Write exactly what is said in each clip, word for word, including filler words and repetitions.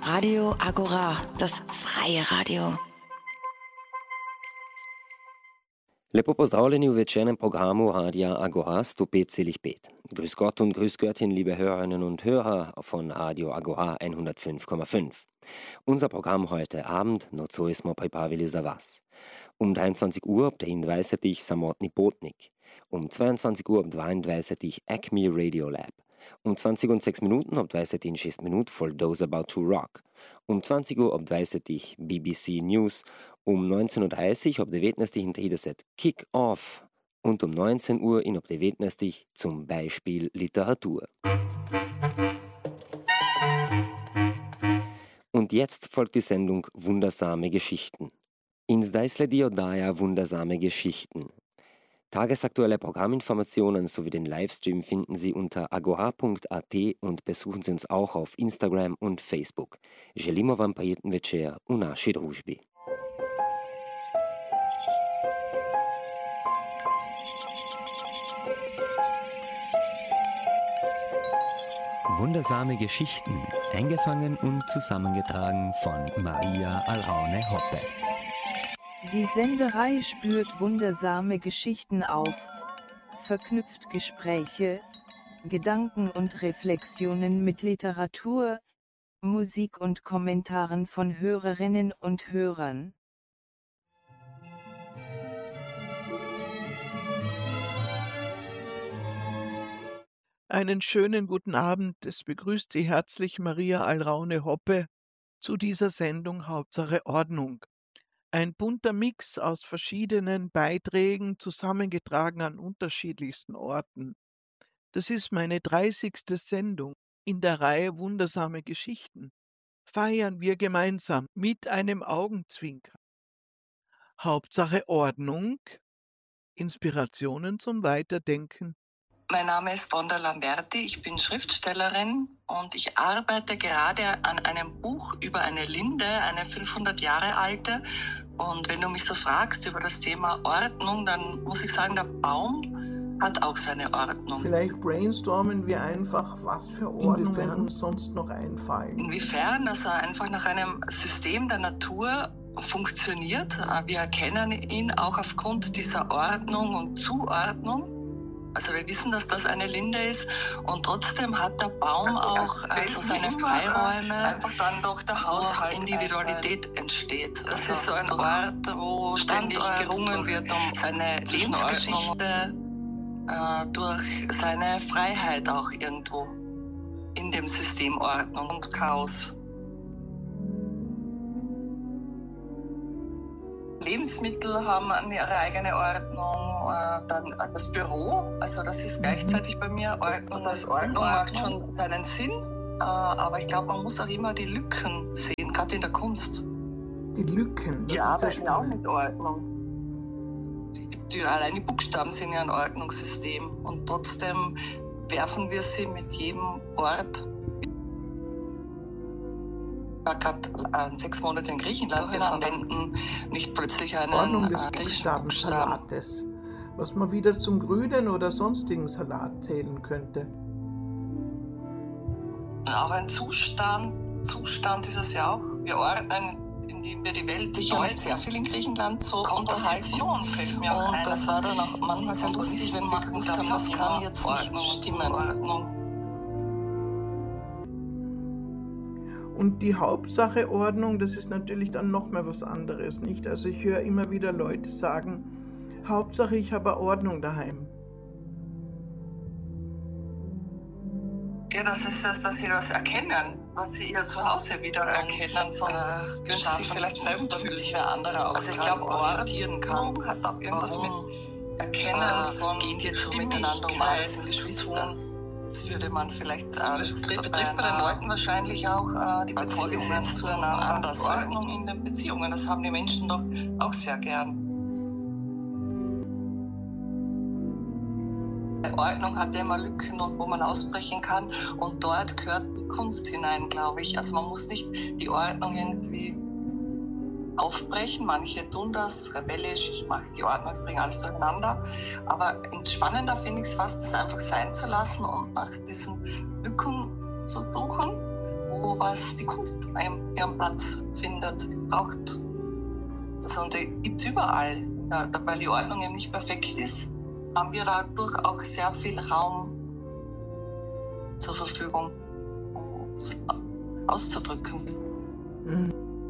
Radio Agora, das freie Radio. Lepo pozdravljeni v večernem programu Radia Agora sto pet celih pet. Grüß Gott und Grüß Göttin, liebe Hörerinnen und Hörer von Radio Agora hundertfünf Komma fünf. Unser Programm heute Abend, no co smo pripravili za vas. Um dreiundzwanzig Uhr ob der enaindvajsetih Samotni Potnik. Um zweiundzwanzig Uhr ob dvaindvajsetih Acme Radio Lab. Um zwanzig und sechs Minuten ob dvajset in šest minut For Those About to Rock. Um zwanzig Uhr ob dvajsetih B B C News. Um neunzehn Uhr dreißig ob devetnajstih in trideset Kick Off und um neunzehn Uhr in ob devetnajstih zum Beispiel Literatur. Und jetzt folgt die Sendung Wundersame Geschichten. In Zdajsle di oddaja Wundersame Geschichten. Tagesaktuelle Programminformationen sowie den Livestream finden Sie unter agora punkt at und besuchen Sie uns auch auf Instagram und Facebook. Želimo vam prijeten večer v naši družbi. Wundersame Geschichten, eingefangen und zusammengetragen von Maria Alraune-Hoppe. Die Senderei spürt wundersame Geschichten auf, verknüpft Gespräche, Gedanken und Reflexionen mit Literatur, Musik und Kommentaren von Hörerinnen und Hörern. Einen schönen guten Abend, es begrüßt Sie herzlich Maria Alraune-Hoppe zu dieser Sendung Hauptsache Ordnung. Ein bunter Mix aus verschiedenen Beiträgen, zusammengetragen an unterschiedlichsten Orten. Das ist meine dreißigste Sendung in der Reihe Wundersame Geschichten. Feiern wir gemeinsam mit einem Augenzwinkern. Hauptsache Ordnung, Inspirationen zum Weiterdenken. Mein Name ist Wanda Lamberti, ich bin Schriftstellerin und ich arbeite gerade an einem Buch über eine Linde, eine fünfhundert Jahre alte. Und wenn du mich so fragst über das Thema Ordnung, dann muss ich sagen, der Baum hat auch seine Ordnung. Vielleicht brainstormen wir einfach, was für Ordnungen uns sonst noch einfallen. Inwiefern, dass er einfach nach einem System der Natur funktioniert. Wir erkennen ihn auch aufgrund dieser Ordnung und Zuordnung. Also wir wissen, dass das eine Linde ist und trotzdem hat der Baum auch also seine Freiräume, einfach dann durch der Haushalt Individualität entsteht. Das ist so ein Ort, wo ständig gerungen wird um seine Lebensgeschichte, äh, durch seine Freiheit auch irgendwo in dem System Ordnung und Chaos. Lebensmittel haben ihre eigene Ordnung, dann das Büro, also das ist gleichzeitig bei mir Ordnung. Also das Ordnung macht schon seinen Sinn, aber ich glaube, man muss auch immer die Lücken sehen, gerade in der Kunst. Die Lücken? Die arbeiten auch mit Ordnung. Die, die, allein die Buchstaben sind ja ein Ordnungssystem und trotzdem werfen wir sie mit jedem Wort. Ich war gerade äh, sechs Monate in Griechenland. Wir verwenden nicht plötzlich einen Ordnung des äh, Buchstabensalates, was man wieder zum grünen oder sonstigen Salat zählen könnte. Auch ein Zustand, Zustand ist es ja auch. Wir ordnen, indem wir die Welt deuten. Sehr viel in Griechenland so Komposition fällt mir auch ein. Und das war dann auch manchmal sehr lustig, wenn wir gewusst haben, das kann jetzt nicht stimmen. Ordnung. Und die Hauptsache Ordnung, das ist natürlich dann noch mal was anderes, nicht? Also ich höre immer wieder Leute sagen, Hauptsache ich habe Ordnung daheim. Ja, das ist das, dass sie das erkennen, was sie ihr Zuhause wieder erkennen, sonst äh, können sie sich vielleicht fremd fühlen, sich wer andere auch. Also ich glaube, orientieren kann, hat auch irgendwas mit Erkennen von gehen die so miteinander um, alles sind Geschwister. Das würde man vielleicht, das äh, betrifft, betrifft bei den Leuten wahrscheinlich auch äh, die Beziehungen zueinander. Ordnung in den Beziehungen, das haben die Menschen doch auch sehr gern. Ordnung hat ja immer Lücken, und wo man ausbrechen kann, und dort gehört die Kunst hinein, glaube ich. Also man muss nicht die Ordnung irgendwie aufbrechen, manche tun das rebellisch, ich mache die Ordnung, ich bringe alles durcheinander, aber spannender finde ich es fast, das einfach sein zu lassen und nach diesen Lücken zu suchen, wo wo was die Kunst ihren, ihren Platz findet, braucht. Also, und die gibt es überall. Ja, weil die Ordnung eben nicht perfekt ist, haben wir dadurch auch sehr viel Raum zur Verfügung, um uns auszudrücken. Mhm.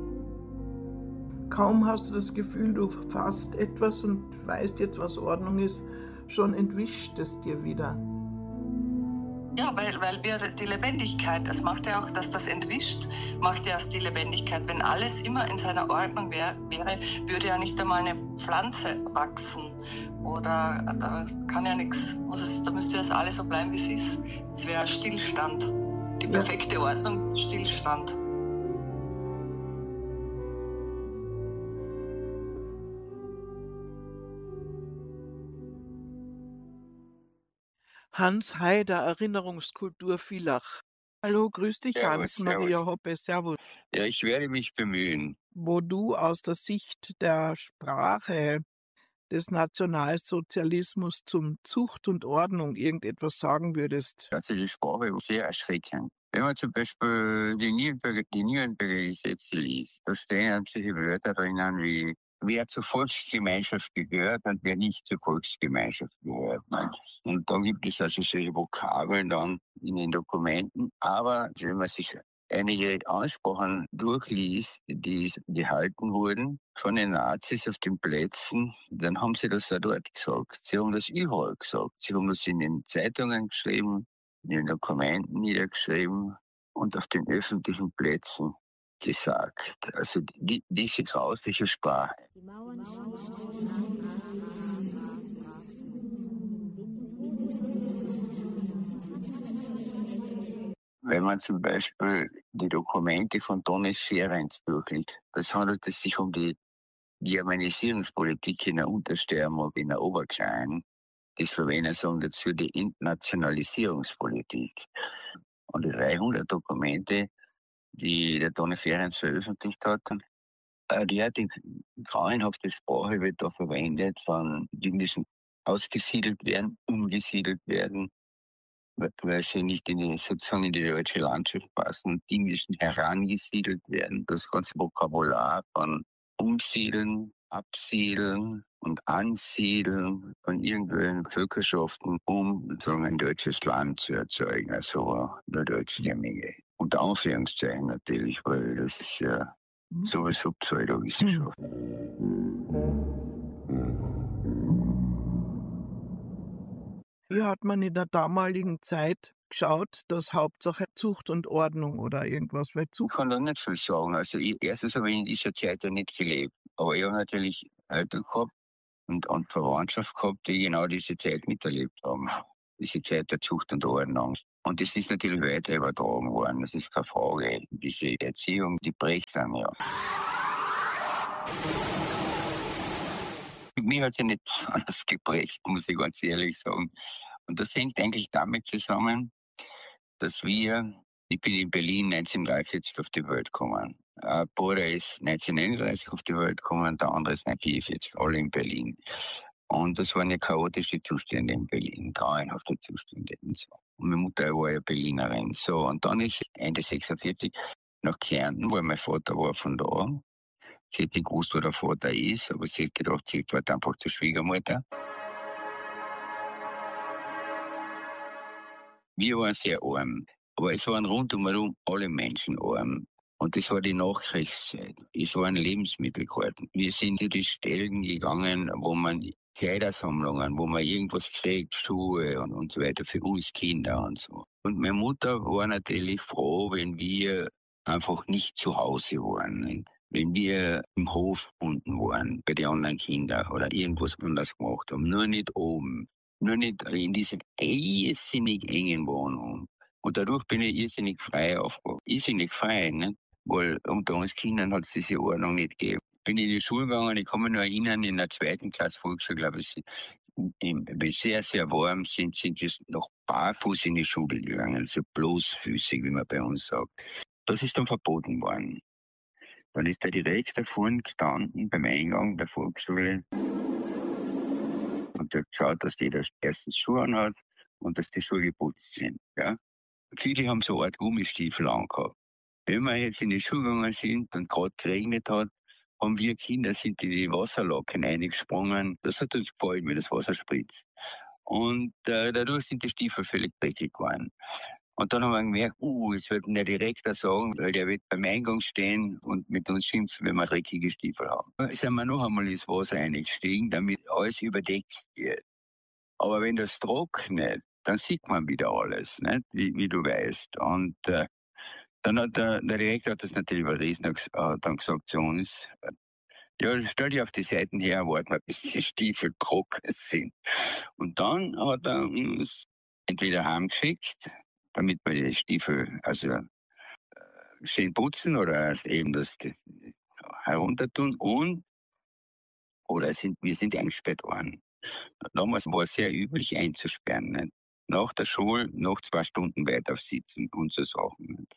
Kaum hast du das Gefühl, du fasst etwas und weißt jetzt, was Ordnung ist, schon entwischt es dir wieder. Ja, weil, weil wir die Lebendigkeit, das macht ja auch, dass das entwischt, macht ja erst die Lebendigkeit. Wenn alles immer in seiner Ordnung wär, wäre, würde ja nicht einmal eine Pflanze wachsen. Oder da kann ja nichts, muss es, da müsste das alles so bleiben, wie es ist. Es wäre Stillstand. Die perfekte Ordnung ist Stillstand. Hans Haider, Erinnerungskultur Villach. Hallo, grüß dich, Servus, Hans, Maria servus. Hoppe, servus. Ja, ich werde mich bemühen. Wo du aus der Sicht der Sprache des Nationalsozialismus zum Zucht und Ordnung irgendetwas sagen würdest. Also die Sprache ist sehr erschreckend. Wenn man zum Beispiel die Nürnberger, die Nürnberger Gesetze liest, da stehen solche Wörter drinnen wie wer zur Volksgemeinschaft gehört und wer nicht zur Volksgemeinschaft gehört. Und da gibt es also solche Vokabeln dann in den Dokumenten. Aber wenn man sich einige Ansprachen durchliest, die gehalten wurden von den Nazis auf den Plätzen, dann haben sie das auch dort gesagt. Sie haben das überall gesagt. Sie haben das in den Zeitungen geschrieben, in den Dokumenten niedergeschrieben und auf den öffentlichen Plätzen gesagt. Also die, diese grausliche Sprache. Wenn man zum Beispiel die Dokumente von Thomas Ferenc durchliest, das handelt es sich um die Germanisierungspolitik in der Untersteiermark, in der Oberklein. Die Slowenen sagen dazu die Internationalisierungspolitik. Und die dreihundert Dokumente, die der Thomas Ferenc veröffentlicht hat, die hat die grauenhafte Sprache wird da verwendet, von Dingen, die ausgesiedelt werden, umgesiedelt werden, weil sie nicht in die, sozusagen in die deutsche Landschaft passen, Dinge herangesiedelt werden. Das ganze Vokabular von umsiedeln, absiedeln und ansiedeln von irgendwelchen Völkerschaften, um sozusagen ein deutsches Land zu erzeugen, also eine deutschstämmige. Unter Anführungszeichen natürlich, weil das ist ja sowieso Pseudowissenschaft. Hier hat man in der damaligen Zeit geschaut, dass Hauptsache Zucht und Ordnung oder irgendwas. Weil Zucht ich kann da nicht viel sagen. Also ich, erstens habe ich in dieser Zeit ja nicht gelebt. Aber ich habe natürlich Eltern gehabt und, und Verwandtschaft gehabt, die genau diese Zeit miterlebt haben. Diese Zeit der Zucht und Ordnung. Und das ist natürlich weiter übertragen worden. Das ist keine Frage. Diese Erziehung, die prägt dann ja. Mich hat sie nicht anders geprägt, muss ich ganz ehrlich sagen. Und das hängt eigentlich damit zusammen, dass wir, ich bin in Berlin neunzehnhundertdreiundvierzig auf die Welt gekommen. Ein Bruder ist neunzehnhunderteinunddreißig auf die Welt gekommen, der andere ist neunzehnhundertvierundvierzig, alle in Berlin. Und das waren ja chaotische Zustände in Berlin, grauenhafte Zustände und so. Und meine Mutter war ja Berlinerin. So, und dann ist Ende sechsundvierzig nach Kärnten, weil mein Vater war von da. Sie hat nicht gewusst, wo der Vater ist, aber sie hat gedacht, sie fährt einfach zur Schwiegermutter. Wir waren sehr arm, aber es waren rundum alle Menschen arm. Und das war die Nachkriegszeit. Es waren Lebensmittelkarten. Wir sind zu den Stellen gegangen, wo man Kleidersammlungen, wo man irgendwas kriegt, Schuhe und, und so weiter für uns Kinder und so. Und meine Mutter war natürlich froh, wenn wir einfach nicht zu Hause waren. Wenn wir im Hof unten waren, bei den anderen Kindern oder irgendwas anderes gemacht haben, nur nicht oben, nur nicht in dieser irrsinnig engen Wohnung. Und dadurch bin ich irrsinnig frei aufgewacht. Irrsinnig frei, ne? Weil unter uns Kindern hat es diese Ordnung nicht gegeben. Bin in die Schule gegangen, ich kann mich noch erinnern, in der zweiten Klasse Volksschule, glaube ich, wenn sehr, sehr warm sind, sind wir noch barfuß in die Schule gegangen, so bloßfüßig, wie man bei uns sagt. Das ist dann verboten worden. Dann ist der Direktor vorne gestanden beim Eingang der Volksschule und hat geschaut, dass jeder erstens Schuhe anhat und dass die Schuhe geputzt sind. Ja? Viele haben so eine Art Gummistiefel angehabt. Wenn wir jetzt in die Schule gegangen sind und gerade geregnet hat, haben wir Kinder sind in die Wasserlocken eingesprungen. Das hat uns gefallen, wenn das Wasser spritzt. Und äh, dadurch sind die Stiefel völlig dreckig geworden. Und dann haben wir gemerkt, uh, jetzt wird der Direktor sagen, weil der wird beim Eingang stehen und mit uns schimpfen, wenn wir dreckige Stiefel haben. Da sind wir noch einmal ins Wasser eingestiegen, damit alles überdeckt wird. Aber wenn das trocknet, dann sieht man wieder alles, nicht? Wie, wie du weißt. Und äh, dann hat der, der Direktor hat das natürlich überlesen, hat äh, dann gesagt zu uns, äh, ja, stell dich auf die Seiten her, warten wir, bis die Stiefel trocken sind. Und dann hat er uns entweder heimgeschickt, damit wir die Stiefel also äh, schön putzen oder eben das herunter tun und oder sind, wir sind eingesperrt worden. Damals war es sehr üblich einzusperren. Nicht? Nach der Schule noch zwei Stunden weiter sitzen und so Sachen.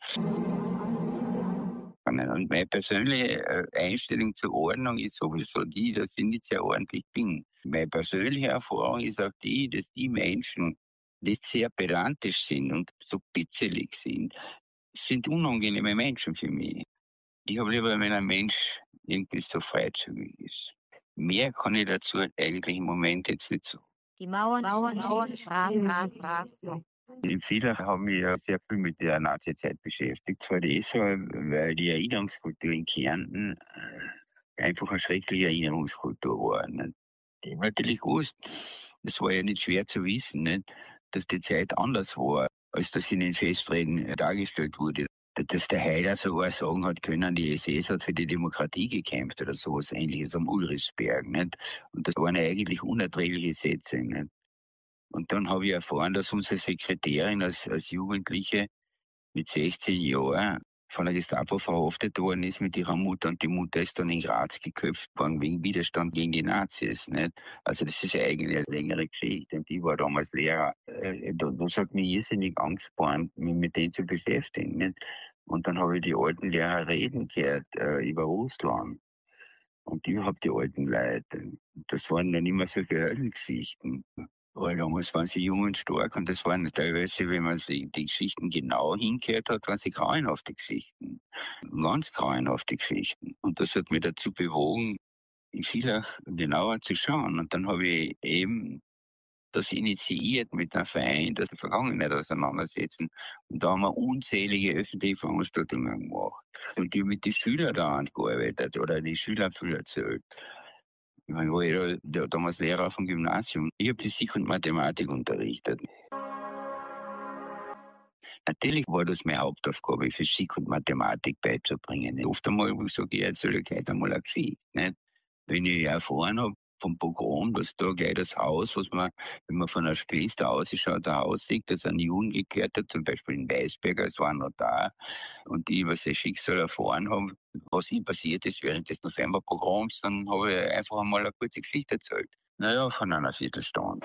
Und meine persönliche Einstellung zur Ordnung ist sowieso die, dass ich nicht sehr ordentlich bin. Meine persönliche Erfahrung ist auch die, dass die Menschen, die sehr pedantisch sind und so pitzelig sind, sind unangenehme Menschen für mich. Ich habe lieber, wenn ein Mensch irgendwie so freizügig ist. Mehr kann ich dazu eigentlich im Moment jetzt nicht sagen. Die Mauern, Mauern, Mauern, Fragen, Fragen. Viele haben mich ja sehr viel mit der Nazi-Zeit beschäftigt. Zwar deshalb, weil die Erinnerungskultur in Kärnten äh, einfach eine schreckliche Erinnerungskultur war. Nicht? Ich habe natürlich gewusst, es war ja nicht schwer zu wissen, nicht? Dass die Zeit anders war, als das in den Festreden dargestellt wurde. Dass der Haider sogar sagen hat können, die S S hat für die Demokratie gekämpft oder sowas Ähnliches am Ulrichsberg. Nicht? Und das waren eigentlich unerträgliche Sätze. Nicht? Und dann habe ich erfahren, dass unsere Sekretärin als, als Jugendliche mit sechzehn Jahren von der Gestapo verhaftet worden ist mit ihrer Mutter und die Mutter ist dann in Graz geköpft worden wegen Widerstand gegen die Nazis. Nicht? Also das ist ja eigentlich eine längere Geschichte und ich war damals Lehrer. Das hat mich irrsinnig angespornt, mich mit denen zu beschäftigen. Nicht? Und dann habe ich die alten Lehrer reden gehört äh, über Russland und überhaupt die alten Leute. Das waren dann immer solche Höllengeschichten. Weil damals waren sie jung und stark und das waren teilweise, wenn man sich die Geschichten genau hingehört hat, waren sie grauenhafte Geschichten. Ganz grauenhafte Geschichten. Und das hat mich dazu bewogen, viel genauer zu schauen. Und dann habe ich eben das initiiert mit einem Verein, das die Vergangenheit auseinandersetzen. Und da haben wir unzählige öffentliche Veranstaltungen gemacht. Und die mit den Schülern da angearbeitet oder die Schüler viel erzählt. Ich war ja der, damals Lehrer vom Gymnasium. Ich habe Physik und Mathematik unterrichtet. Natürlich war das meine Hauptaufgabe, Physik und Mathematik beizubringen. Oft einmal sage ich, jetzt soll ich gleich einmal eine Geschichte. Nicht? Wenn ich erfahren habe vom Pogrom, dass da gleich das Haus, was man, wenn man von einer Fenster ausschaut, ein Haus sieht, das an Juden gekehrt hat, zum Beispiel in Weisberg, es war noch da, und die über sein Schicksal erfahren haben, was ihm passiert ist während des Novemberpogroms, dann habe ich einfach einmal eine kurze Geschichte erzählt. Naja, von einer Viertelstunde.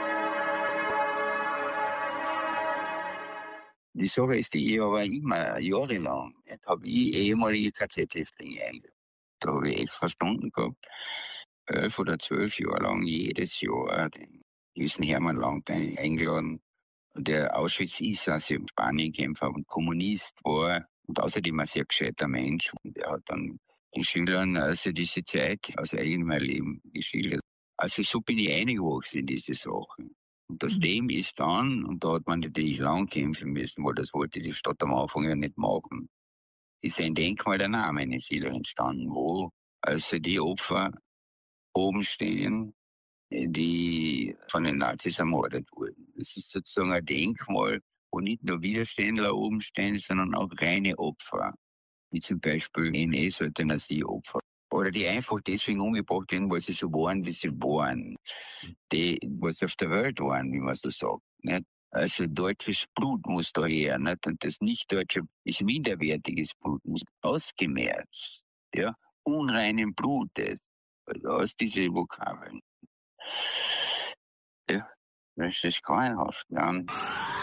Die Sache ist, die ich aber immer jahrelang, habe ich ehemalige K Z-Häftlinge eingeladen. Da habe ich extra Stunden gehabt. Elf oder zwölf Jahre lang jedes Jahr den gewissen Hermann Lang eingeladen, der Auschwitz-Isas im Spanienkämpfer und Kommunist war und außerdem ein sehr gescheiter Mensch. Und er hat dann den Schülern also diese Zeit aus eigenem Leben geschildert. Also so bin ich eingewachsen in diese Sachen. Und das dem ist dann, und da hat man natürlich lang kämpfen müssen, weil das wollte die Stadt am Anfang ja nicht machen, ist ein Denkmal der Namen ist wieder entstanden, wo also die Opfer oben stehen, die von den Nazis ermordet wurden. Es ist sozusagen ein Denkmal, wo nicht nur Widerständler oben stehen, sondern auch reine Opfer, wie zum Beispiel N S-Euthanasie-Opfer. Oder die einfach deswegen umgebracht werden, weil sie so waren, wie sie waren. Die, was auf der Welt waren, wie man so sagt. Nicht? Also deutsches Blut muss da her. Nicht? Und das nicht-deutsche ist minderwertiges Blut, muss ausgemerzt. Ja? Unreinen Blutes. Aus diesen Vokabeln. Ja, das ist grauenhaft. Ja.